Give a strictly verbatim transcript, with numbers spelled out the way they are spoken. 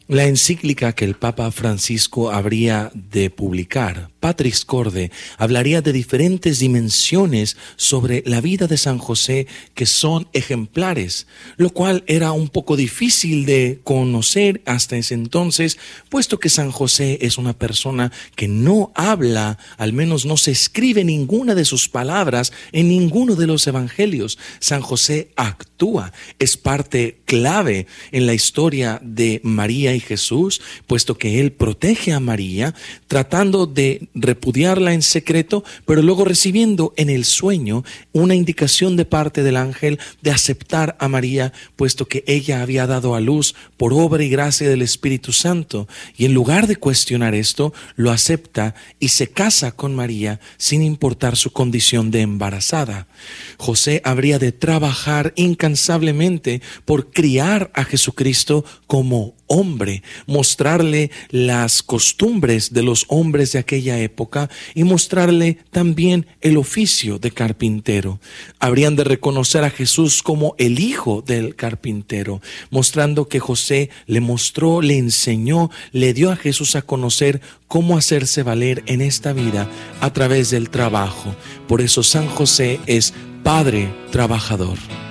La encíclica que el Papa Francisco habría de publicar, Patris Corde, hablaría de diferentes dimensiones sobre la vida de San José que son ejemplares, lo cual era un poco difícil de conocer hasta ese entonces, puesto que San José es una persona que no habla, al menos no se escribe ninguna de sus palabras en ninguno de los evangelios. San José actúa, es parte clave en la historia de María y Jesús, puesto que él protege a María, tratando de repudiarla en secreto, pero luego recibiendo en el sueño una indicación de parte del ángel de aceptar a María, puesto que ella había dado a luz por obra y gracia del Espíritu Santo, y en lugar de cuestionar esto, lo acepta y se casa con María sin importar su condición de embarazada. José habría de trabajar incansablemente por criar a Jesucristo como hombre, mostrarle las costumbres de los hombres de aquella época y mostrarle también el oficio de carpintero. Habrían de reconocer a Jesús como el hijo del carpintero, mostrando que José le mostró, le enseñó, le dio a Jesús a conocer cómo hacerse valer en esta vida a través del trabajo. Por eso San José es Padre trabajador.